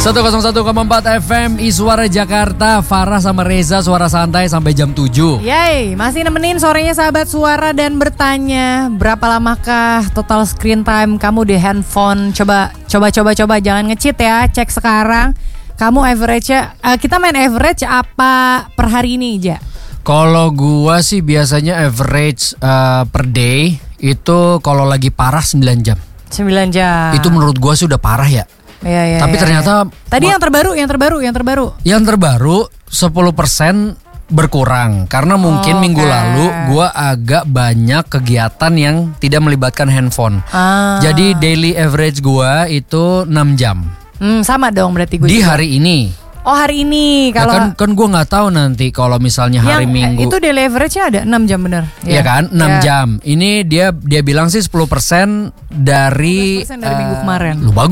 101,4 FM Iswara Jakarta. Farah sama Reza suara santai sampai jam 7. Yeay, masih nemenin sorenya sahabat suara dan bertanya, berapa lamakah total screen time kamu di handphone? Coba jangan nge-cheat ya, cek sekarang. Kamu average-nya, kita main average apa per hari ini, Ja? Kalau gua sih biasanya average per day itu kalau lagi parah 9 jam. 9 jam. Itu menurut gua sih udah parah ya. Iya, Tapi ternyata tadi yang terbaru. Yang terbaru 10% berkurang karena mungkin minggu lalu gua agak banyak kegiatan yang tidak melibatkan handphone. Jadi daily average gua itu 6 jam. Sama dong berarti gue di juga. Hari ini. Oh, hari ini kalau ya kan gue nggak tahu nanti kalau misalnya hari Minggu. Itu daily average-nya ada 6 jam bener. Iya kan? 6 jam. Ini dia bilang sih 10% dari 10% dari minggu kemarin. Lu bagus.